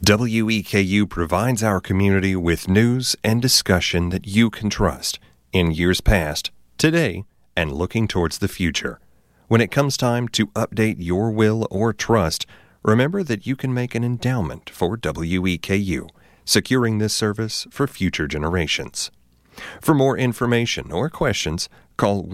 WEKU provides our community with news and discussion that you can trust in years past, today, and looking towards the future. When it comes time to update your will or trust, remember that you can make an endowment for WEKU, securing this service for future generations. For more information or questions, call